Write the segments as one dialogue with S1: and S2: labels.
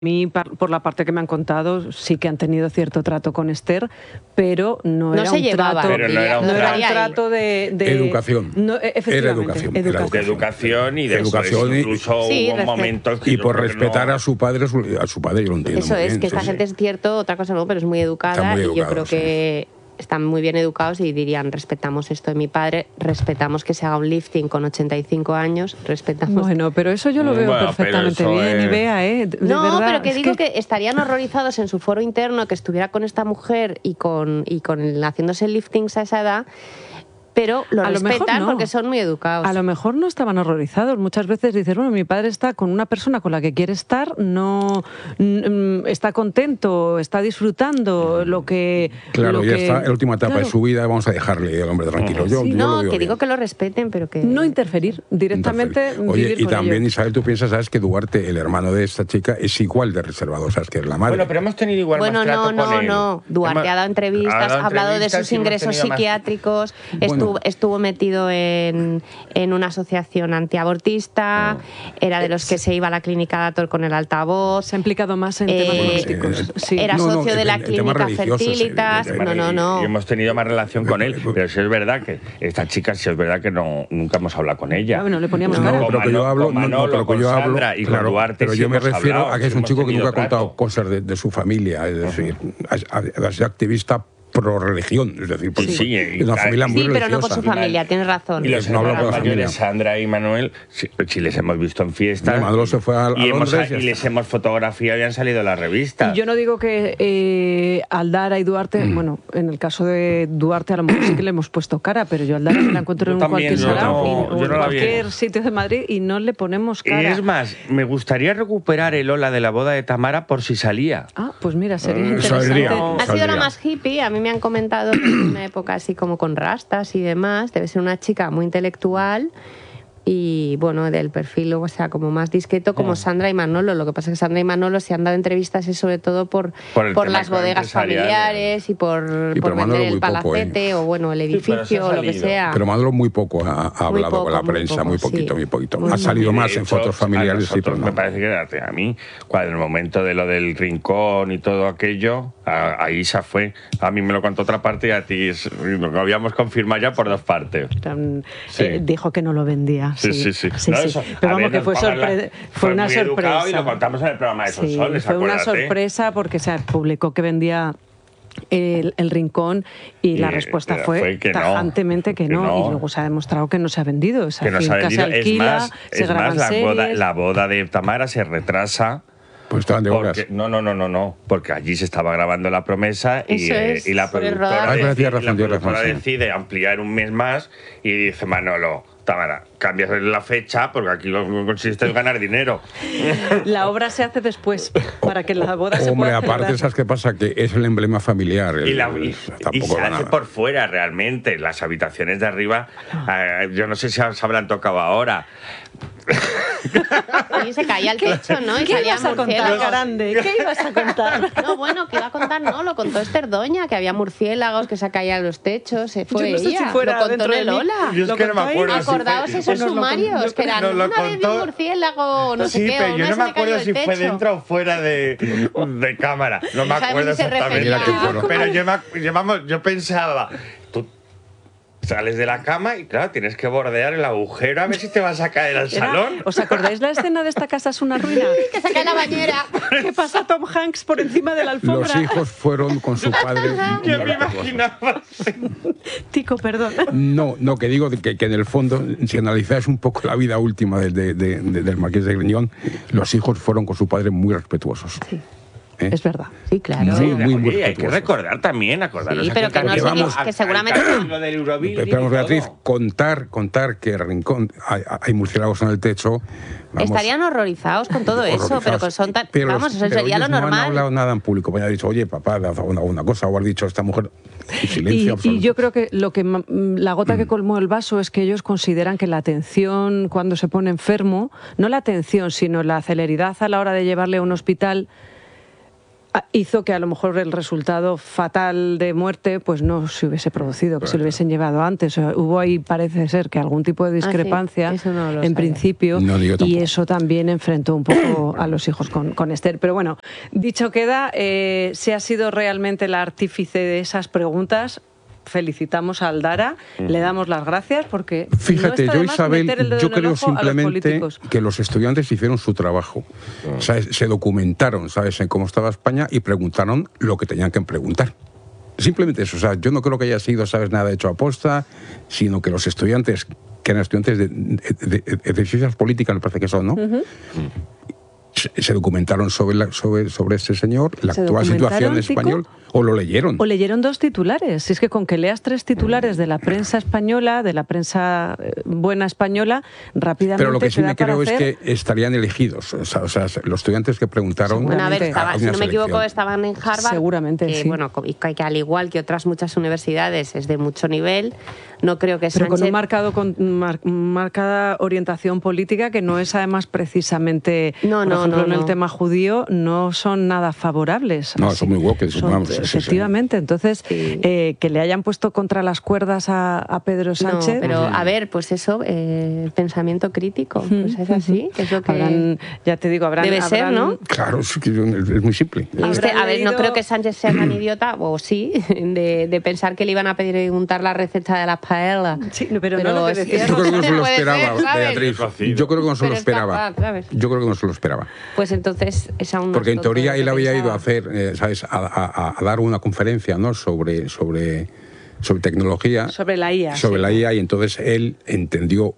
S1: mí, por la parte que me han contado, sí que han tenido cierto trato con Esther, pero no era un trato,
S2: pero no era un
S1: trato de
S3: educación.
S1: No,
S3: era educación.
S2: De educación y de
S3: educación
S2: incluso hubo momentos que
S3: y por respetar a su padre, yo lo entiendo.
S4: Eso
S3: muy
S4: es,
S3: bien,
S4: que esta gente es cierto, otra cosa no, pero es muy educada y yo creo que están muy bien educados y dirían, respetamos esto de mi padre, respetamos que se haga un lifting con 85 años, respetamos...
S1: Bueno, pero eso yo lo veo perfectamente bien, y vea, de
S4: no,
S1: verdad,
S4: pero que digo que estarían horrorizados en su foro interno que estuviera con esta mujer y con haciéndose liftings a esa edad, pero lo respetan porque son muy educados.
S1: A lo mejor no estaban horrorizados. Muchas veces dices, bueno, mi padre está con una persona con la que quiere estar, no está contento, está disfrutando lo que...
S3: Claro, ya está en la última etapa de su vida, vamos a dejarle al hombre tranquilo. Yo
S4: no,
S3: lo
S4: que digo
S3: bien.
S4: que lo respeten, pero que...
S1: No interferir, directamente
S3: Oye,
S1: vivir
S3: y
S1: con
S3: también,
S1: ellos.
S3: Isabel, tú piensas, sabes que Duarte, el hermano de esta chica, es igual de reservado, sabes que es la madre.
S2: Bueno, pero hemos tenido igual más trato con él.
S4: No. Duarte ha dado entrevistas, ha hablado de sus ingresos psiquiátricos, estuvo metido en una asociación antiabortista, era de los que se iba a la clínica Dator con el altavoz.
S1: Se ha implicado más en temas políticos.
S4: Era socio de la clínica Fertilitas. No.
S2: Y hemos tenido más relación con él, pero sí es verdad que esta chica, sí es verdad que nunca hemos hablado con ella.
S1: No le poníamos cara.
S3: Pero que yo hablo,
S2: y con Duarte
S3: pero yo me refiero a que es un chico que nunca ha contado
S2: trato.
S3: cosas de su familia, es decir, ha sido activista pro religión, es decir, porque es una familia muy religiosa.
S4: Pero no con su familia, tienes razón.
S2: Y los hermanos mayores, Sandra y Manuel, si les hemos visto en fiestas,
S3: Manuel se fue a Londres
S2: y les hemos fotografiado y han salido en las revistas.
S1: Y yo no digo que Aldara y Duarte, bueno, en el caso de Duarte a lo mejor sí que le hemos puesto cara, pero yo a Aldara me la encuentro en cualquier salón o en cualquier sitio de Madrid y no le ponemos cara.
S2: Y es más, me gustaría recuperar el hola de la boda de Tamara por si salía.
S1: Ah, pues mira, sería interesante.
S4: Ha sido la más hippie, a mí me han comentado que es una época así como con rastas y demás, debe ser una chica muy intelectual y bueno, del perfil, o sea, como más discreto como Sandra y Manolo. Lo que pasa es que Sandra y Manolo se han dado entrevistas es sobre todo por las bodegas familiares y por vender el palacete o bueno, el edificio o lo que sea.
S3: Pero Manolo muy poco ha hablado con la prensa, muy poquito. Ha salido más en fotos familiares, sí, pero no.
S2: Me parece que a mí, cuando en el momento de lo del rincón y todo aquello, a Isa fue, a mí me lo contó otra parte y a ti lo habíamos confirmado ya por dos partes.
S1: Dijo que no lo vendía. Sí.
S2: No, eso,
S1: pero vamos, que fue una sorpresa.
S2: Y lo contamos en el programa de Sonsoles,
S1: fue una sorpresa porque se publicó que vendía el rincón y la respuesta fue tajantemente que no. Y luego se ha demostrado que no se ha vendido. Esa finca se alquila, se graban series.
S2: La boda de Tamara se retrasa.
S3: Pues estaban de horas.
S2: No, porque allí se estaba grabando La Promesa y la productora decide ampliar un mes más y dice Manolo, Tamara, cambias la fecha porque aquí lo que consiste es ganar dinero.
S1: La obra se hace después para que la boda se pueda
S3: aparte,
S1: celebrar.
S3: ¿sabes qué pasa? Que es el emblema familiar.
S2: Y se hace por fuera realmente. Las habitaciones de arriba, yo no sé si se habrán tocado ahora.
S4: Sí, se caía el techo, ¿no? Y
S1: ¿Qué ibas a contar, grande? ¿Qué ibas a contar?
S4: No, bueno, que iba a contar, no, lo contó Esther Doña, que había murciélagos, que se caían los techos, fue
S1: yo no sé
S4: ella,
S1: si fuera
S4: lo contó en el Lola.
S2: Yo es que no me acuerdo.
S4: Acordaos esos sumarios, que eran una vez vi un murciélago, no sé qué,
S2: pero yo no me acuerdo si fue dentro o fuera de cámara, no me acuerdo exactamente. Pero yo pensaba, tú sales de la cama y claro, tienes que bordear el agujero a ver si te vas a caer al salón.
S1: ¿Os acordáis la escena de Esta casa es una ruina?
S4: Que se cae la bañera.
S1: ¿Qué pasa Tom Hanks por encima de la alfombra?
S3: Los hijos fueron con su padre.
S2: Yo me imaginaba.
S1: Tico, perdón.
S3: No, que digo que en el fondo, si analizáis un poco la vida última del Marqués de Griñón, los hijos fueron con su padre muy respetuosos.
S1: Sí. Es verdad. Sí, claro.
S3: Muy
S2: hay que recordar también, acordarnos.
S4: Sí, pero que no que seguramente...
S3: Pero Beatriz, contar que Rincón hay murciélagos en el techo...
S4: Estarían horrorizados con todo eso, pero que son tan... Vamos, eso sería lo normal.
S3: No han hablado nada en público, me han dicho, oye, papá, haz alguna cosa, o has dicho a esta mujer... Silencio
S1: y yo creo que la gota que colmó el vaso es que ellos consideran que la atención cuando se pone enfermo, no la atención, sino la celeridad a la hora de llevarle a un hospital... hizo que a lo mejor el resultado fatal de muerte pues no se hubiese producido, que se lo hubiesen llevado antes. O sea, hubo ahí, parece ser, que algún tipo de discrepancia en principio, y eso también enfrentó un poco a los hijos con Esther. Pero bueno, dicho queda, si ha sido realmente la artífice de esas preguntas, felicitamos a Aldara, le damos las gracias porque...
S3: Fíjate, yo, Isabel, yo creo simplemente que los estudiantes hicieron su trabajo. ¿Sabes? Se documentaron, ¿sabes?, en cómo estaba España y preguntaron lo que tenían que preguntar. Simplemente eso. O sea, yo no creo que haya sido, ¿sabes?, nada hecho a posta, sino que los estudiantes, que eran estudiantes de ciencias políticas, me parece que son, ¿no? Se documentaron sobre este señor, la actual situación española, o lo leyeron.
S1: O leyeron 2 titulares. Si es que con que leas 3 titulares de la prensa española, de la prensa buena española, rápidamente.
S3: Pero lo que sí me creo es que estarían elegidos. O sea, los estudiantes que preguntaron...
S4: Bueno, a ver, si no me equivoco, estaban en Harvard.
S1: Seguramente,
S4: que,
S1: sí.
S4: Bueno, que al igual que otras muchas universidades es de mucho nivel. No creo que
S1: Pero Sánchez... con marcada orientación política, que no es además precisamente... Por ejemplo, en el tema judío no son nada favorables.
S3: No, son muy woke,
S1: efectivamente. Entonces, que le hayan puesto contra las cuerdas a Pedro Sánchez...
S4: No, pero a ver, pues eso, pensamiento crítico, pues es así, es lo que...
S1: ya te digo,
S4: debe ser, ¿no?
S3: Claro, es muy simple.
S4: A ver, no creo que Sánchez sea tan idiota, o sí, de pensar que le iban a preguntar la receta de las paellas.
S1: Sí, pero no lo que decía.
S3: Yo creo que no se lo esperaba, Beatriz. Yo creo que no se lo esperaba. Yo creo que no se lo esperaba.
S4: Pues entonces es aún más.
S3: Porque en teoría él había ido a hacer, ¿sabes?, a dar una conferencia, ¿no?, sobre tecnología.
S1: Sobre la IA.
S3: Sobre la IA, y entonces él entendió,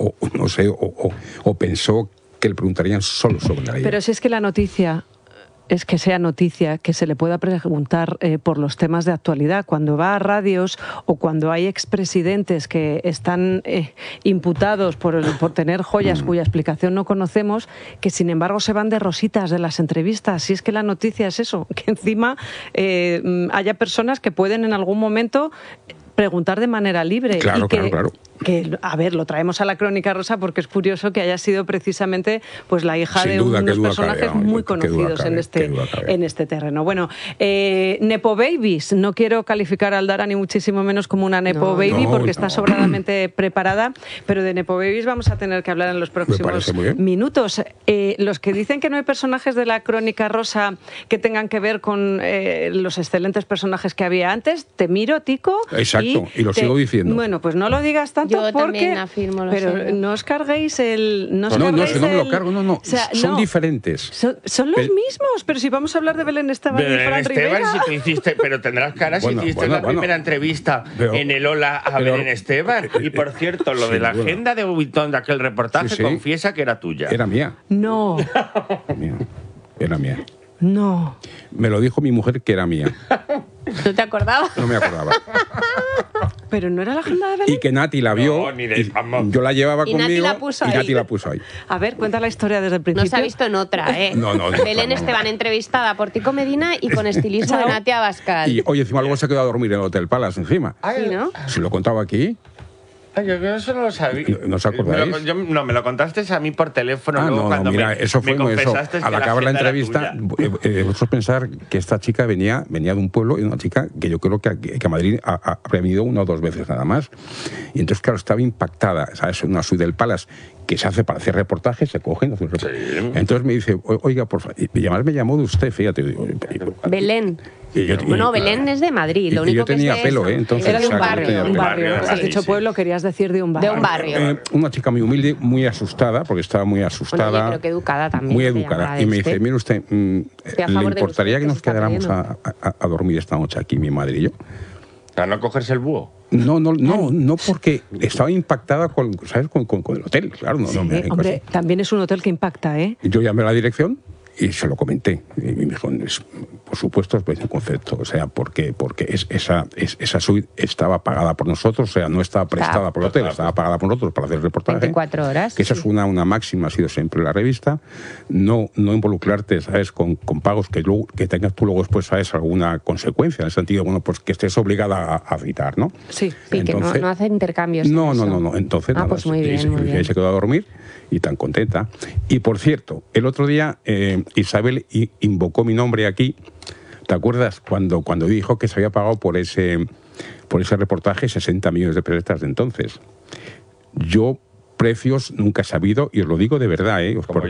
S3: o pensó que le preguntarían solo sobre la IA.
S1: Pero si es que la noticia... es que sea noticia, que se le pueda preguntar por los temas de actualidad. Cuando va a radios o cuando hay expresidentes que están imputados por tener joyas cuya explicación no conocemos, que sin embargo se van de rositas de las entrevistas. Si es que la noticia es eso, que encima haya personas que pueden en algún momento preguntar de manera libre.
S3: Claro.
S1: Que, a ver, lo traemos a la Crónica Rosa porque es curioso que haya sido precisamente pues la hija de unos personajes muy conocidos en este terreno. Bueno, Nepo Babies, no quiero calificar a Aldara ni muchísimo menos como una Nepo Baby porque está sobradamente preparada, pero de Nepo Babies vamos a tener que hablar en los próximos minutos. Los que dicen que no hay personajes de la Crónica Rosa que tengan que ver con los excelentes personajes que había antes, te miro, Tico.
S3: Exacto, y lo sigo diciendo.
S1: Bueno, pues no lo digas tanto.
S4: Yo también afirmo lo
S1: pero
S4: siguiente.
S1: No os carguéis el...
S3: No, si no me lo cargo, no. O sea, son diferentes.
S1: Son los mismos, pero si vamos a hablar de Belén Esteban y Fran Rivera...
S2: Si tú hiciste, pero tendrás cara si hiciste la primera entrevista en el Hola a Belén Esteban. Y por cierto, lo de la agenda de Vuitton de aquel reportaje, confiesa que era tuya.
S3: Era mía.
S1: No.
S3: Era mía.
S1: No.
S3: Me lo dijo mi mujer que era mía.
S4: ¿No te acordabas?
S3: No me acordaba.
S1: Pero no era la agenda de Belén.
S3: Y que Nati la vio. Yo la llevaba conmigo.
S4: Nati la puso ahí.
S3: Nati la puso ahí.
S1: A ver, cuenta la historia desde el principio.
S4: No se ha visto en otra, ¿eh?
S3: No,
S4: Belén Esteban entrevistada por Tico Medina y con estilismo de Nati Abascal.
S3: Y oye, encima luego se quedó a dormir en el Hotel Palace encima.
S4: ¿Sí, no?
S3: Si lo contaba aquí.
S2: Yo eso no lo sabía.
S3: ¿No os acordáis?
S2: Me lo contaste a mí por teléfono.
S3: Mira, eso fue eso. Al acabar la entrevista, vosotros pensar que esta chica venía de un pueblo, y una chica que yo creo que a Madrid ha venido 1 o 2 veces nada más. Y entonces, claro, estaba impactada, ¿sabes? Una suite del Palace que se hace para hacer reportajes, se cogen, hacen reportajes. Sí. Entonces me dice, oiga, por favor, y además me llamó de usted, fíjate.
S4: Belén. Bueno, Belén es de Madrid. Lo único
S3: yo tenía pelo, entonces.
S1: Era de un barrio. Has dicho pueblo, querías decir de un barrio.
S4: De un barrio.
S3: Una chica muy humilde, muy asustada, porque estaba muy asustada.
S4: Bueno, pero que educada también.
S3: Muy educada. Y me dice, mire usted, ¿le importaría que nos quedáramos a dormir esta noche aquí, mi madre y yo?
S2: ¿Para no cogerse el búho?
S3: No, porque estaba impactada con el hotel, claro.
S1: Hombre, también es un hotel que impacta, ¿eh?
S3: Yo llamé a la dirección y se lo comenté. Y me dijo, por supuesto, pues el concepto. O sea, porque esa suite estaba pagada por nosotros, o sea, no estaba prestada por el hotel, estaba pagada por nosotros para hacer el reportaje.
S4: 24 horas.
S3: Que esa es una máxima, ha sido siempre la revista. No involucrarte, ¿sabes?, con pagos que tengas tú luego después, ¿sabes?, alguna consecuencia, en el sentido, bueno, pues que estés obligada a citar, ¿no?
S4: Sí, entonces, que no hace intercambios.
S3: No. Entonces, nada,
S4: pues muy bien.
S3: Se quedó a dormir y tan contenta. Y por cierto, el otro día Isabel invocó mi nombre aquí ¿Te acuerdas cuando dijo que se había pagado por ese reportaje 60 millones de pesetas de entonces? Yo precios nunca he sabido, y os lo digo de verdad,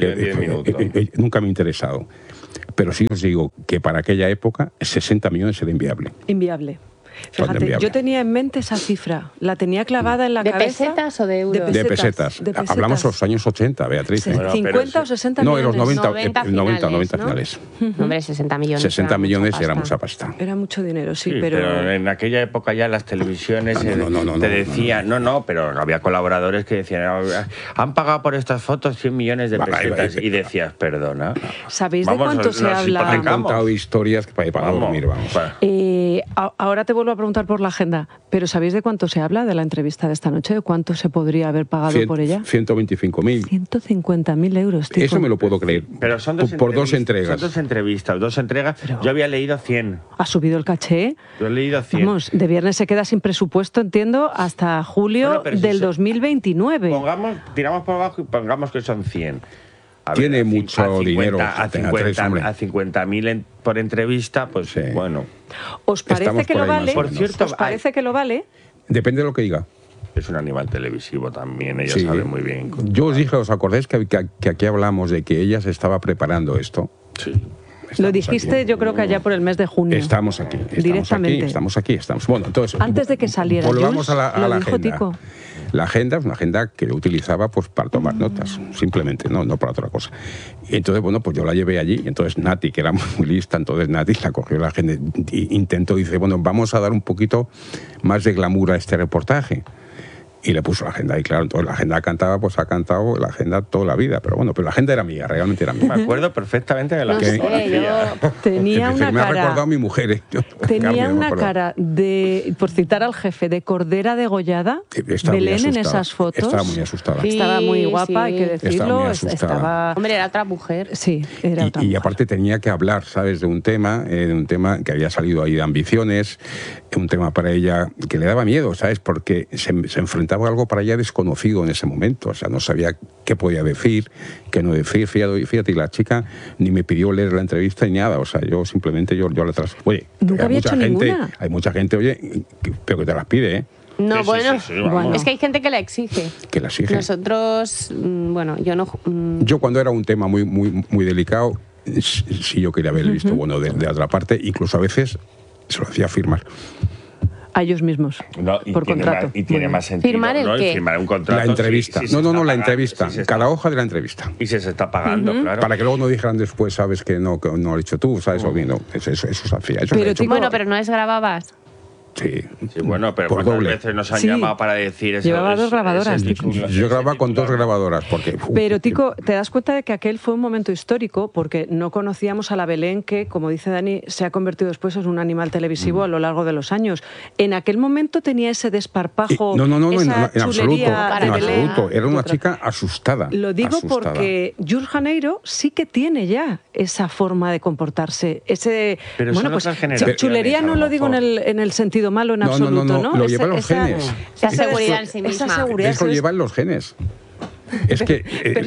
S3: porque nunca me ha interesado. Pero sí os digo que para aquella época 60 millones era inviable.
S1: Inviable. Fíjate, yo tenía en mente esa cifra, la tenía clavada en la cabeza.
S4: ¿De pesetas o de euros?
S3: De pesetas. Hablamos de los años 80, Beatriz.
S1: Sí, bueno, 50 o 60 millones.
S3: No, en los 90 finales.
S4: Hombre, 60 millones.
S3: 60 millones era mucha pasta.
S1: Era mucho dinero, sí,
S2: pero en aquella época ya las televisiones te decían, pero había colaboradores que decían, han pagado por estas fotos 100 millones de pesetas. Y decías, perdona.
S1: ¿Sabéis de cuánto se habla?
S3: Han contado historias para dormir, vamos.
S1: Ahora te vuelvo a preguntar por la agenda, pero ¿sabéis de cuánto se habla de la entrevista de esta noche? ¿De cuánto se podría haber pagado por ella?
S3: 125.000.
S1: 150.000 euros, tío.
S3: Eso me lo puedo creer.
S2: Pero son
S3: por 2 entregas.
S2: Son 2 entrevistas, 2 entregas. Pero yo había leído 100.
S1: ¿Ha subido el caché?
S2: Yo he leído 100.
S1: Vamos, de viernes se queda sin presupuesto, entiendo, hasta julio del 2029.
S2: Tiramos por abajo y pongamos que son 100.
S3: Tiene mucho dinero.
S2: A 50.000 por entrevista, pues sí. Bueno.
S1: ¿Os parece que lo vale?
S2: Por cierto,
S1: ¿os parece que lo vale?
S3: Depende de lo que diga.
S2: Es un animal televisivo también, ella sabe muy bien.
S3: Yo os dije, ¿os acordáis que aquí hablamos de que ella se estaba preparando esto?
S2: Sí.
S1: Lo dijiste, yo creo que allá por el mes de junio.
S3: Estamos aquí.
S1: Directamente.
S3: Estamos aquí. Bueno, entonces,
S1: antes de que saliera.
S3: Volvamos a la agenda.
S1: Tico.
S3: La agenda es una agenda que yo utilizaba pues para tomar notas, simplemente, no para otra cosa. Y entonces, pues yo la llevé allí, y entonces Nati, que era muy lista, entonces Nati la cogió la agenda e intentó, dice, vamos a dar un poquito más de glamour a este reportaje. Y le puso la agenda, y claro, entonces la agenda cantaba, pues ha cantado la agenda toda la vida, pero la agenda era mía, realmente era mía.
S2: Me acuerdo perfectamente de la agenda.
S1: Tenía una cara...
S3: Me ha recordado a mi mujer.
S1: Tenía una cara de, por citar al jefe, de cordera degollada, Belén en esas fotos.
S3: Estaba muy asustada.
S1: Sí, estaba muy guapa, hay que decirlo.
S4: Hombre, era otra mujer.
S1: Sí, era otra mujer.
S3: Y aparte tenía que hablar, ¿sabes?, de un tema que había salido ahí de ambiciones, un tema para ella que le daba miedo, ¿sabes?, porque se enfrentaba a algo para ella desconocido en ese momento, o sea, no sabía qué podía decir, qué no decir, fíjate, y la chica ni me pidió leer la entrevista ni nada, o sea, yo simplemente yo la trasladé. Oye,
S1: nunca había hecho ninguna.
S3: Hay mucha gente, oye, pero que te las pide, ¿eh?
S4: No, bueno, es que hay gente que la exige.
S3: Que la exige.
S4: Nosotros, yo no...
S3: Yo cuando era un tema muy, muy, muy delicado, sí yo quería haber visto, de otra parte, incluso a veces se lo hacía firmar.
S1: A ellos mismos, por contrato.
S2: Y tiene más sentido.
S4: ¿Firmar el qué?
S2: Firmar un contrato.
S3: La entrevista. La entrevista. Cada hoja de la entrevista.
S2: Y se está pagando, claro.
S3: Para que luego no dijeran después, sabes que no lo has hecho tú, ¿sabes? Eso se hacía.
S4: Pero no les grababas.
S3: Sí,
S2: bueno, pero ¿cuántas veces nos han llamado para decir eso?
S1: Llevaba 2 grabadoras, Tico.
S3: Yo grababa con 2 grabadoras.
S1: Pero, Tico, te das cuenta de que aquel fue un momento histórico porque no conocíamos a la Belén que, como dice Dani, se ha convertido después en un animal televisivo a lo largo de los años. En aquel momento tenía ese desparpajo,
S3: en absoluto. Era una chica asustada.
S1: Lo digo porque Jules Janeiro sí que tiene ya esa forma de comportarse.
S2: Pero
S1: chulería no lo digo en el sentido malo en absoluto, ¿no?
S3: Lo llevan los genes.
S4: Esa seguridad en sí misma.
S1: Esa seguridad.
S3: Eso lo llevan los genes. Es que,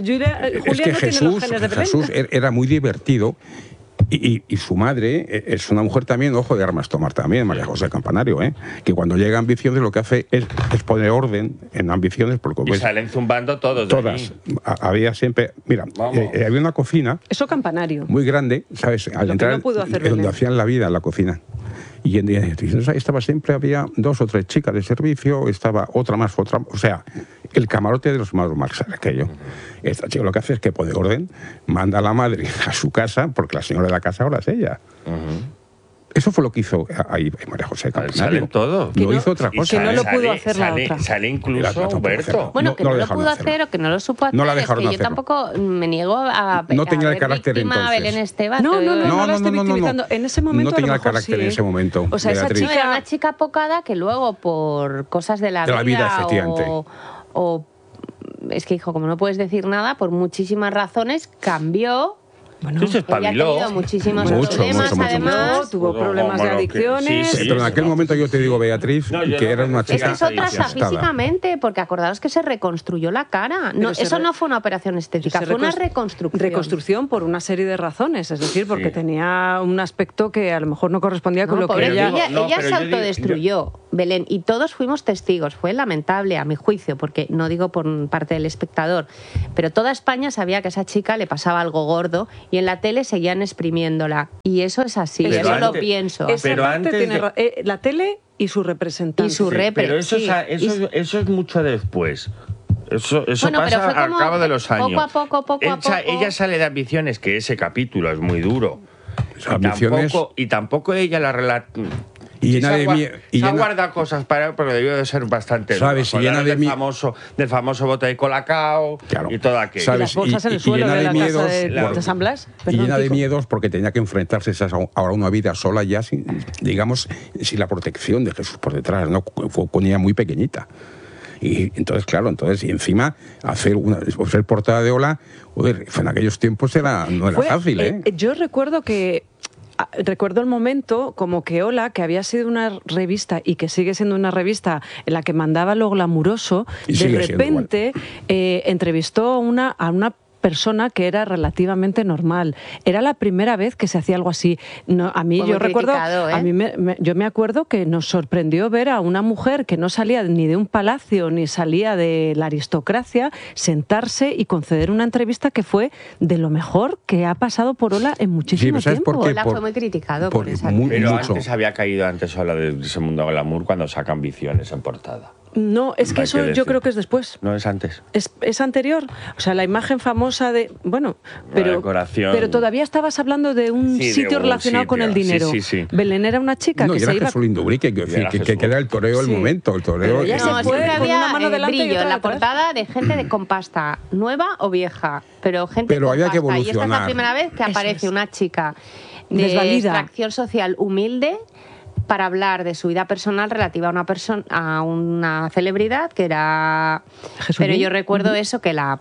S3: Jesús era muy divertido y su madre es una mujer también, ojo de armas tomar también, María José Campanario, que cuando llega a Ambiciones lo que hace es poner orden en Ambiciones. Porque,
S2: salen zumbando todas.
S3: Había siempre, mira, había una cocina.
S1: Eso Campanario.
S3: Muy grande, ¿sabes? Al entrar donde hacían la vida en la cocina. Y en estaba siempre, había 2 o 3 chicas de servicio, estaba otra más, o sea, el camarote de los hermanos Marx, aquello. Esta chica lo que hace es que pone orden, manda a la madre a su casa, porque la señora de la casa ahora es ella. Eso fue lo que hizo ahí María José Campanario.
S2: Sale todo.
S3: No hizo otra cosa.
S1: Que no lo pudo hacer la otra.
S2: Sale incluso Humberto.
S4: Bueno, que no lo pudo hacer o que no lo supo hacer.
S3: No la dejaron
S4: hacerlo. Yo tampoco me niego a
S3: no tenía el carácter entonces.
S4: A Belén Esteban.
S1: No la estoy victimizando. En ese momento
S3: no tenía el carácter en ese momento.
S1: O sea, esa chica
S4: era una chica apocada que luego por cosas de la vida
S3: efectivamente.
S4: o es que, hijo, como no puedes decir nada, por muchísimas razones cambió
S2: Bueno, se espabiló.
S4: Ha tenido muchísimos problemas, además.
S1: Tuvo problemas de adicciones.
S3: Sí, pero en aquel momento yo te digo, Beatriz, que era una chica.
S4: Es que es otra físicamente, porque acordaos que se reconstruyó la cara. No, eso no fue una operación estética, fue una reconstrucción.
S1: Reconstrucción por una serie de razones, es decir, porque tenía un aspecto que a lo mejor no correspondía con lo que ella
S4: se autodestruyó, Belén, y todos fuimos testigos. Fue lamentable, a mi juicio, porque no digo por parte del espectador, pero toda España sabía que a esa chica le pasaba algo gordo y en la tele seguían exprimiéndola. Y eso es así, pero eso lo pienso.
S1: Pero antes la tele y su representante.
S2: Pero eso es mucho después. Eso pasa al cabo de los años.
S4: Poco a poco.
S2: Ella sale de Ambiciones, que ese capítulo es muy duro. Y tampoco ella la relata.
S3: Y
S2: se ha guardado cosas para él, porque debió de ser bastante
S3: ¿sabes?
S2: Duro. Del famoso bote de Colacao, claro, y todo aquello.
S1: ¿Sabes? Y las bolsas en el suelo de la casa de San Blas.
S3: Y llena de miedos porque tenía que enfrentarse ahora a una vida sola ya, sin la protección de Jesús por detrás, ¿no? Fue con ella muy pequeñita. Y entonces, claro, y encima ser portada de Hola, joder, en aquellos tiempos no era fácil, ¿eh?
S1: Yo recuerdo el momento como que Hola, que había sido una revista y que sigue siendo una revista en la que mandaba lo glamuroso, de repente entrevistó a una persona que era relativamente normal. Era la primera vez que se hacía algo así. No, a mí yo recuerdo, yo me acuerdo que nos sorprendió ver a una mujer que no salía ni de un palacio ni salía de la aristocracia sentarse y conceder una entrevista que fue de lo mejor que ha pasado por Hola en muchísimo tiempo.
S4: Hola fue muy criticado por esa.
S2: Pero antes había caído Hola de ese mundo glamour cuando saca Ambiciones en portada.
S1: No, es que eso yo creo que es después.
S2: No, es antes.
S1: Es anterior. O sea, la imagen famosa de... Bueno, pero todavía estabas hablando de un sitio relacionado con el dinero.
S2: Sí.
S1: Belén era una chica que se iba...
S3: Jesús Lindubrique, que era el toreo del momento. El toreo.
S4: Siempre había brillo en la portada de gente con pasta, nueva o vieja, pero gente con
S3: había
S4: pasta.
S3: Que evolucionar.
S4: Y esta es la primera vez que aparece una chica de extracción social humilde para hablar de su vida personal relativa a una celebridad que era Jesús. Pero yo recuerdo eso, que la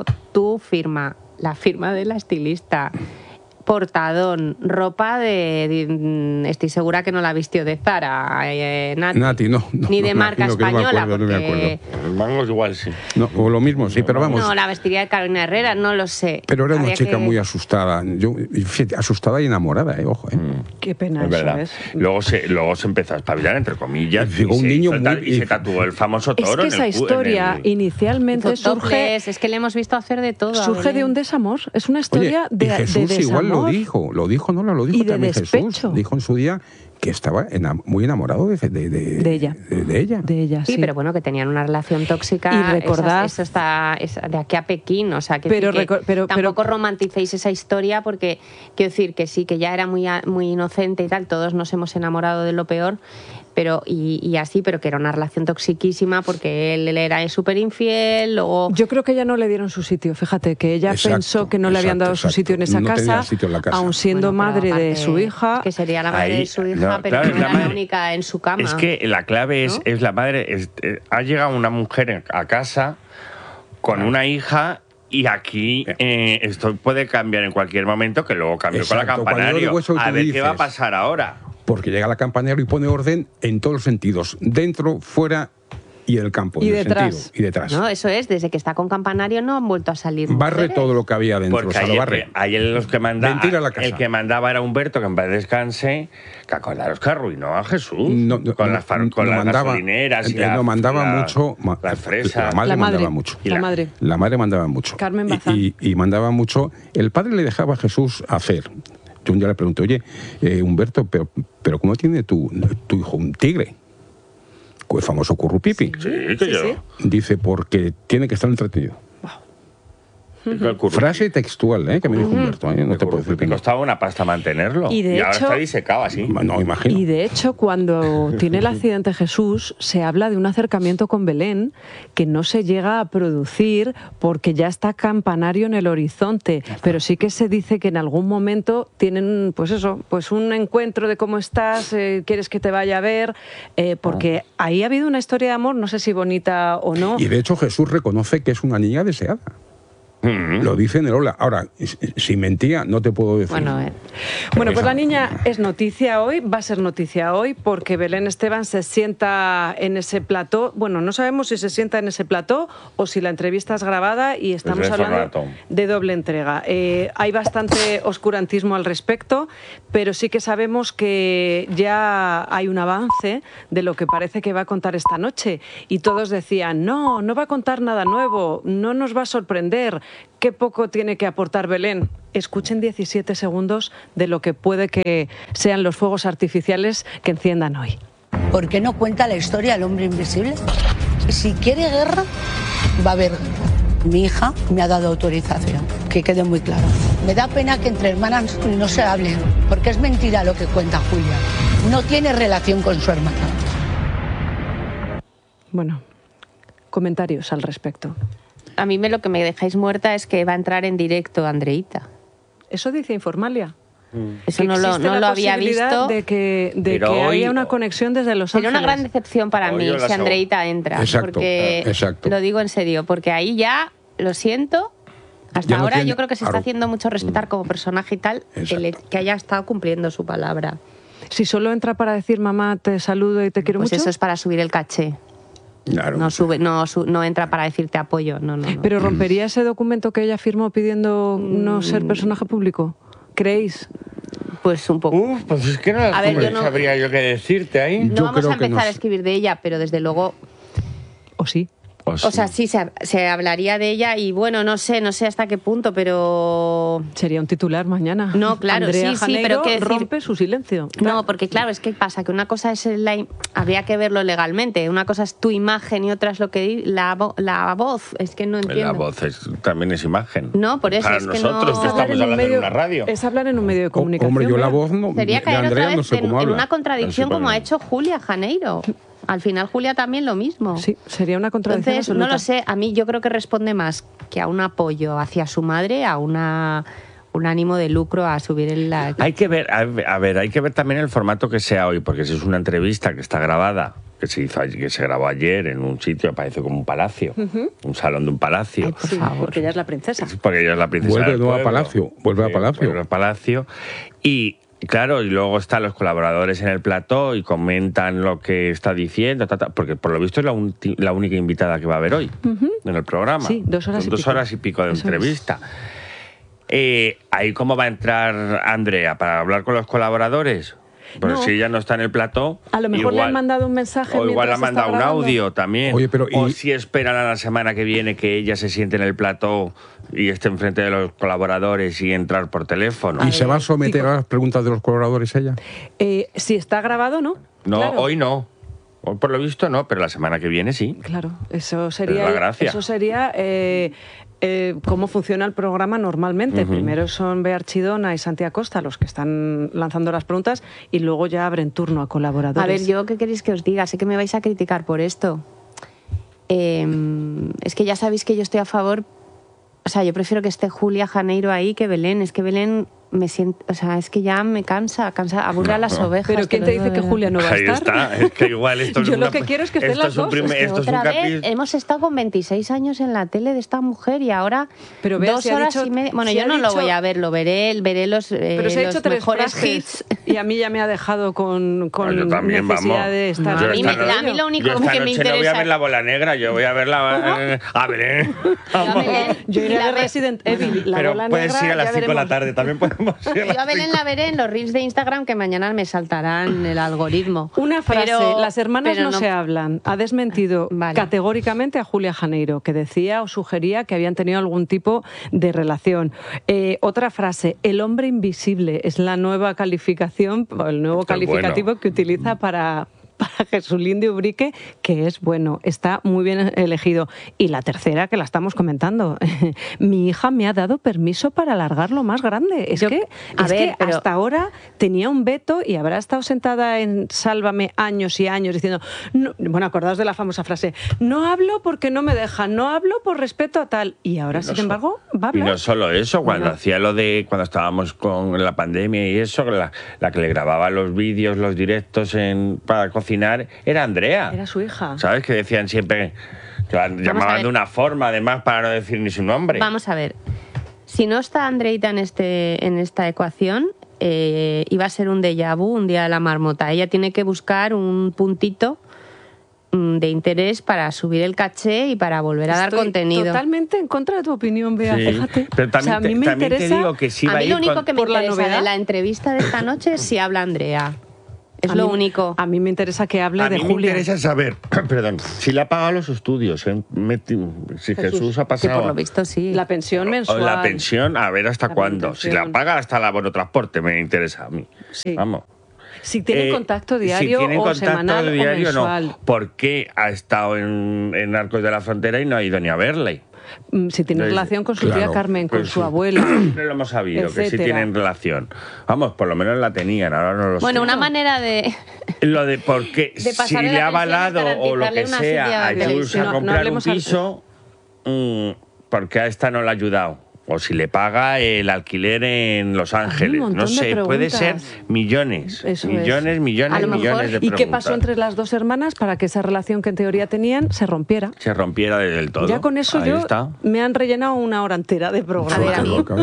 S4: firma de la estilista, portadón, ropa estoy segura que no la vistió de Zara,
S3: Nati, no,
S4: ni de marca española.
S3: No me acuerdo.
S2: El mango igual sí.
S3: No, o lo mismo, sí, pero vamos.
S4: No, la vestiría de Carolina Herrera, no lo sé.
S3: Pero era una chica muy asustada. Asustada y enamorada, ojo.
S1: Qué pena,
S2: es verdad.
S1: Eso es.
S2: Luego se empezó a espabilar, entre comillas, y se tatuó el famoso toro.
S1: Es que esa historia inicialmente surge...
S4: Es que le hemos visto hacer de todo.
S1: Surge de un desamor. Es una historia de
S3: Jesús igual
S1: desamor.
S3: Lo dijo también Jesús. Dijo en su día que estaba muy enamorado de ella.
S1: De ella,
S4: sí. Pero bueno, que tenían una relación tóxica.
S1: Y recordad...
S4: Eso está de aquí a Pekín, o sea, que tampoco romanticéis esa historia porque, quiero decir, que sí, que ya era muy inocente y tal, todos nos hemos enamorado de lo peor, pero pero que era una relación toxiquísima porque él era súper infiel.
S1: Yo creo que ella no le dieron su sitio, fíjate, que ella pensó que no le habían dado su sitio en esa casa, aun siendo madre de su hija.
S4: Que sería la madre de su hija, pero claro, no era la única en su cama.
S2: Es que la clave es la madre. Ha llegado una mujer a casa con una hija. Y aquí esto puede cambiar en cualquier momento, que luego cambió con la Campanario. A ver qué va a pasar ahora.
S3: Porque llega la Campanario y pone orden en todos los sentidos, dentro, fuera y en el campo,
S1: y
S3: en
S1: detrás.
S3: El sentido, y detrás.
S4: No, eso es, desde que está con Campanario no han vuelto a salir
S3: barre
S4: mujeres.
S3: Todo lo que había dentro,
S2: porque ayer los que mandaba, el que mandaba era Humberto, que en paz descanse, que acordaros que arruinó a Jesús con las gasolineras y las fresas.
S3: La madre mandaba mucho.
S1: Carmen Bazán.
S3: Y mandaba mucho. El padre le dejaba a Jesús hacer. Yo un día le pregunté, oye, Humberto, pero ¿cómo tiene tu hijo un tigre? El famoso currupipi.
S2: Sí.
S3: Dice, porque tiene que estar entretenido. Frase textual, que me dijo Humberto. No te puedo decir que
S2: costaba una pasta mantenerlo. Y ahora está disecado así.
S3: No, imagino.
S1: Y de hecho, cuando tiene el accidente Jesús, se habla de un acercamiento con Belén que no se llega a producir porque ya está Campanario en el horizonte. Pero sí que se dice que en algún momento tienen, pues un encuentro de cómo estás, quieres que te vaya a ver, porque ahí ha habido una historia de amor, no sé si bonita o no.
S3: Y de hecho Jesús reconoce que es una niña deseada. Lo dice en el Ola. Ahora, si mentía, no te puedo decir.
S1: Bueno, pues la niña es noticia hoy, va a ser noticia hoy, porque Belén Esteban se sienta en ese plató. Bueno, no sabemos si se sienta en ese plató o si la entrevista es grabada y estamos hablando de doble entrega. Hay bastante oscurantismo al respecto, pero sí que sabemos que ya hay un avance de lo que parece que va a contar esta noche. Y todos decían, no va a contar nada nuevo, no nos va a sorprender. Qué poco tiene que aportar Belén. Escuchen 17 segundos de lo que puede que sean los fuegos artificiales que enciendan hoy.
S5: ¿Por qué no cuenta la historia del hombre invisible? Si quiere guerra, va a haber guerra. Mi hija me ha dado autorización, que quede muy claro. Me da pena que entre hermanas no se hablen, porque es mentira lo que cuenta Julia. No tiene relación con su hermana.
S1: Bueno, comentarios al respecto.
S4: A mí lo que me dejáis muerta es que va a entrar en directo Andreita.
S1: Eso dice Informalia.
S4: Eso no lo había visto.
S1: De que haya una conexión desde Los Ángeles.
S4: Sería una gran decepción para mí si Andreita entra.
S3: Exacto, exacto.
S4: Lo digo en serio, porque ahí ya, lo siento, hasta ahora yo creo que se está haciendo mucho respetar como personaje y tal, que haya estado cumpliendo su palabra.
S1: Si solo entra para decir mamá, te saludo y te quiero mucho.
S4: Pues eso es para subir el caché.
S3: Claro.
S4: No entra para decirte apoyo, no.
S1: ¿Pero rompería ese documento que ella firmó pidiendo no ser personaje público? ¿Creéis?
S4: Pues un poco.
S2: Pues es que no sabría yo qué decirte ahí.
S4: No vamos a empezar a escribir de ella, pero desde luego...
S1: ¿O sí?
S4: O sea, sí, se hablaría de ella y bueno, no sé hasta qué punto, pero...
S1: Sería un titular mañana.
S4: No, claro,
S1: Andrea Janeiro
S4: pero
S1: rompe su silencio.
S4: No, porque claro, es que pasa que una cosa es habría que verlo legalmente, una cosa es tu imagen y otra es lo que la voz, es que no entiendo.
S2: La voz también es imagen.
S4: No, por eso
S2: para
S4: es
S2: nosotros que estamos hablando en una radio.
S1: Es hablar en un medio de comunicación.
S3: Hombre, yo la voz no...
S4: Sería caer
S3: Andrea,
S4: otra vez
S3: no sé cómo
S4: en
S3: habla.
S4: una contradicción como ha hecho Julia Janeiro. Al final Julia también lo mismo.
S1: Sí, sería una contradicción
S4: Entonces,
S1: absoluta.
S4: no lo sé, a mí yo creo que responde más que a un apoyo hacia su madre, a un ánimo de lucro a subir el...
S2: Hay que ver, hay que ver también el formato que sea hoy, porque si es una entrevista que está grabada, que se grabó ayer en un sitio, parece como un palacio, un salón de un palacio.
S4: Ay, por favor.
S1: Porque ella es la princesa.
S2: Porque ella es la princesa del pueblo.
S3: Vuelve a Palacio.
S2: Y claro, y luego están los colaboradores en el plató y comentan lo que está diciendo, porque por lo visto es la única invitada que va a haber hoy en el programa.
S1: Sí, 2 horas y pico.
S2: 2 horas y pico de entrevista. Ahí cómo va a entrar Andrea, para hablar con los colaboradores. Porque si ella no está en el plató...
S1: A lo mejor le han mandado un mensaje.
S2: O igual le han mandado un audio también.
S3: Oye, pero,
S2: o si esperan a la semana que viene que ella se siente en el plató y esté enfrente de los colaboradores y entrar por teléfono.
S3: ¿Y se va a someter a las preguntas de los colaboradores ella?
S1: Si está grabado, ¿no?
S2: No,
S1: claro.
S2: Hoy no. Hoy por lo visto no, pero la semana que viene sí.
S1: Claro, eso sería...
S2: Es la gracia.
S1: Eso sería... cómo funciona el programa normalmente. Primero son Bea Archidona y Santi Acosta los que están lanzando las preguntas y luego ya abren turno a colaboradores.
S4: A ver, yo qué queréis que os diga, sé que me vais a criticar por esto. Es que ya sabéis que yo estoy a favor, o sea, yo prefiero que esté Julia Janeiro ahí que Belén. Es que Belén me siento, o sea, es que ya me cansa, aburre a las ovejas.
S1: Pero ¿quién te dice que Julia no va a estar?
S2: Ahí está, es que igual esto es
S1: yo lo que quiero es que estén las dos.
S4: Otra vez hemos estado con 26 años en la tele de esta mujer y ahora
S1: pero
S4: 2 horas y media. Bueno, yo no lo voy a ver, lo veré los,
S1: pero se ha hecho 3
S4: mejores hits.
S1: Y a mí ya me ha dejado con
S2: también,
S1: necesidad de estar.
S4: No, a mí lo único que me interesa...
S2: no voy a ver La Bola Negra, yo voy a ver a Belén.
S1: Yo iré a ver Resident Evil, La Bola Negra.
S2: Pero puedes ir a las 5 de la tarde, también podemos ir a las 5.
S4: La veré en los reels de Instagram que mañana me saltarán el algoritmo.
S1: Una frase, las hermanas no se hablan. Ha desmentido categóricamente a Julia Janeiro, que decía o sugería que habían tenido algún tipo de relación. Otra frase, el hombre invisible es la nueva calificación, el nuevo calificativo que utiliza para Jesulín de Ubrique, que es bueno, está muy bien elegido. Y la tercera, que la estamos comentando, mi hija me ha dado permiso para alargarlo más grande. Es que hasta ahora tenía un veto y habrá estado sentada en Sálvame años y años diciendo, no, bueno, acordaos de la famosa frase, no hablo porque no me dejan, no hablo por respeto a tal. Y ahora, sin embargo, va a hablar.
S2: Y no solo eso, cuando hacía lo de, cuando estábamos con la pandemia y eso, la que le grababa los vídeos, los directos para cocinar, era Andrea.
S1: Era su hija.
S2: ¿Sabes? Que decían siempre llamaban de una forma, además, para no decir ni su nombre.
S4: Vamos a ver. Si no está Andreita en esta ecuación, iba a ser un déjà vu, un día de la marmota. Ella tiene que buscar un puntito de interés para subir el caché y para volver a dar contenido.
S1: Totalmente en contra de tu opinión, Bea, fíjate.
S2: Pero también,
S1: a mí me interesa,
S2: te digo que sí va a ir
S4: lo único que me interesa de la entrevista de esta noche es si habla Andrea. Es lo único.
S1: A mí me interesa que hable de Julia.
S2: A mí me interesa saber, perdón, si le ha pagado los estudios, si Jesús ha pasado...
S4: Que por lo visto sí.
S1: La pensión mensual.
S2: O la pensión, a ver hasta cuándo. Si la paga hasta el transporte, me interesa a mí.
S1: Sí.
S2: Vamos.
S1: Si tienen contacto diario o semanal
S2: diario,
S1: o mensual.
S2: No. ¿Por qué ha estado en Arcos de la Frontera y no ha ido ni a verle?
S1: Si tiene relación con su tía Carmen, con su abuela.
S2: Siempre lo hemos sabido, etcétera. Que sí tienen relación. Vamos, por lo menos la tenían, ahora no lo sé.
S4: Bueno, una manera de...
S2: Lo de por qué, si le ha avalado o lo que sea a Jules a comprar un piso, ¿por qué a esta no le ha ayudado? O si le paga el alquiler en Los Ángeles. No sé, puede ser millones. Millones de preguntas.
S1: ¿Y qué pasó entre las dos hermanas para que esa relación que en teoría tenían se rompiera?
S2: Se rompiera del todo.
S1: Ya con eso me han rellenado una hora entera de programa.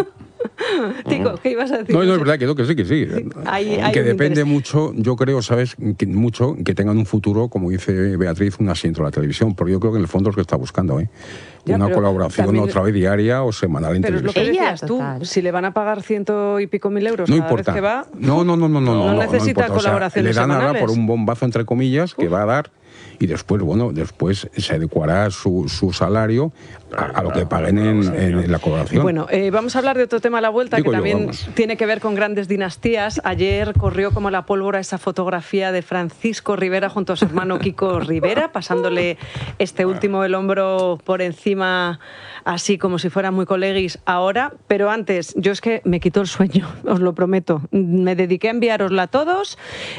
S1: Tico, ¿qué ibas a decir?
S3: No, es verdad, que sí. Que depende mucho, yo creo, ¿sabes? Que tengan un futuro, como dice Beatriz, un asiento en la televisión, porque yo creo que en el fondo es lo que está buscando, una colaboración también, otra vez diaria o semanal en televisión.
S1: Pero es lo que decías tú, si le van a pagar 100 y pico mil euros
S3: no
S1: cada
S3: importa.
S1: vez que va...
S3: No
S1: necesita colaboraciones
S3: le dan
S1: semanales.
S3: ahora por un bombazo, entre comillas, que va a dar, y después se adecuará su salario a lo que paguen en la colaboración.
S1: Bueno, vamos a hablar de otro tema a la vuelta, que también tiene que ver con grandes dinastías. Ayer corrió como la pólvora esa fotografía de Francisco Rivera junto a su hermano Kiko Rivera, pasándole este último el hombro por encima, así como si fuera muy coleguis ahora. Pero antes, yo es que me quitó el sueño, os lo prometo. Me dediqué a enviárosla a todos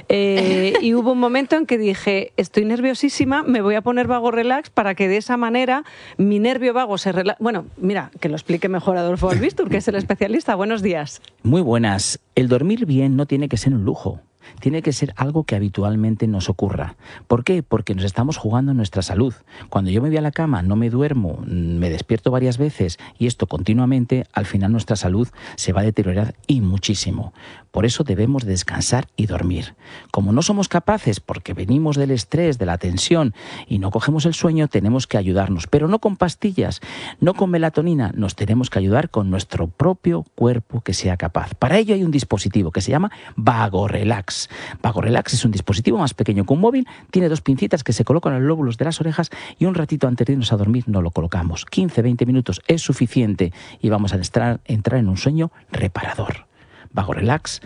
S1: y hubo un momento en que dije, estoy nerviosísima, me voy a poner Vago Relax para que de esa manera mi nervio vago se relaje. Bueno, mira, que lo explique mejor Adolfo Albistur, que es el especialista. Buenos días.
S6: Muy buenas. El dormir bien no tiene que ser un lujo. Tiene que ser algo que habitualmente nos ocurra. ¿Por qué? Porque nos estamos jugando nuestra salud. Cuando yo me voy a la cama, no me duermo, me despierto varias veces y esto continuamente, al final nuestra salud se va a deteriorar y muchísimo. Por eso debemos descansar y dormir. Como no somos capaces, porque venimos del estrés, de la tensión y no cogemos el sueño, tenemos que ayudarnos. Pero no con pastillas, no con melatonina, nos tenemos que ayudar con nuestro propio cuerpo que sea capaz. Para ello hay un dispositivo que se llama Vago Relax. Vago Relax es un dispositivo más pequeño que un móvil, tiene 2 pincitas que se colocan en los lóbulos de las orejas y un ratito antes de irnos a dormir nos lo colocamos. 15-20 minutos es suficiente y vamos a entrar en un sueño reparador. Vago Relax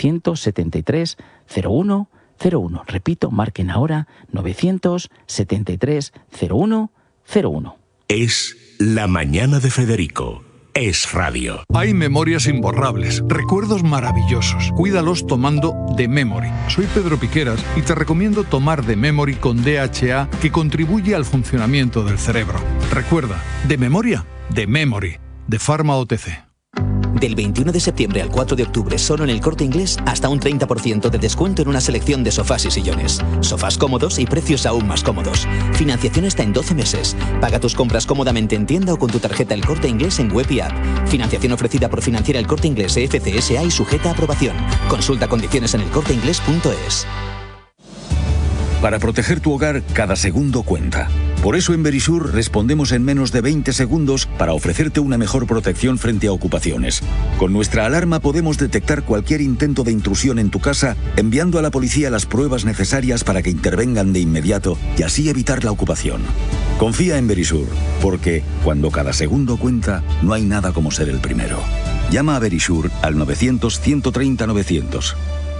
S6: 973 01 01. Repito, marquen ahora 973 01 01.
S7: Es la mañana de Federico. Es radio.
S8: Hay memorias imborrables, recuerdos maravillosos. Cuídalos tomando The Memory. Soy Pedro Piqueras y te recomiendo tomar The Memory con DHA, que contribuye al funcionamiento del cerebro. Recuerda, de memoria, The Memory, de Pharma OTC.
S9: Del 21 de septiembre al 4 de octubre, solo en El Corte Inglés, hasta un 30% de descuento en una selección de sofás y sillones. Sofás cómodos y precios aún más cómodos. Financiación hasta en 12 meses. Paga tus compras cómodamente en tienda o con tu tarjeta El Corte Inglés en web y app. Financiación ofrecida por Financiera El Corte Inglés FCSA y sujeta a aprobación. Consulta condiciones en elcorteinglés.es.
S7: Para proteger tu hogar, cada segundo cuenta. Por eso en Verisur respondemos en menos de 20 segundos para ofrecerte una mejor protección frente a ocupaciones. Con nuestra alarma podemos detectar cualquier intento de intrusión en tu casa, enviando a la policía las pruebas necesarias para que intervengan de inmediato y así evitar la ocupación. Confía en Verisur, porque cuando cada segundo cuenta, no hay nada como ser el primero. Llama a Verisur al 900-130-900.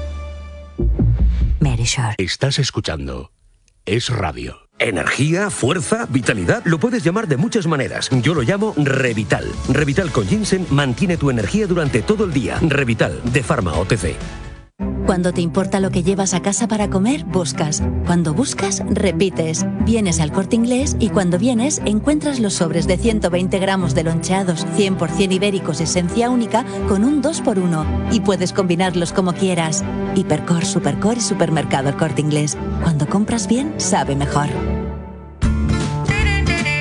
S10: Verisur.
S7: Estás escuchando Es Radio.
S10: Energía, fuerza, vitalidad, lo puedes llamar de muchas maneras. Yo lo llamo Revital. Revital con ginseng mantiene tu energía durante todo el día. Revital, de Pharma OTC.
S11: Cuando te importa lo que llevas a casa para comer, buscas. Cuando buscas, repites. Vienes al Corte Inglés y cuando vienes, encuentras los sobres de 120 gramos de loncheados 100% ibéricos esencia única con un 2x1 y puedes combinarlos como quieras. Hipercor, Supercor y Supermercado El Corte Inglés. Cuando compras bien, sabe mejor.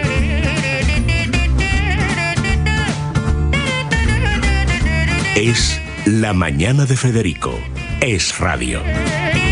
S12: Es La Mañana de Federico. Es radio.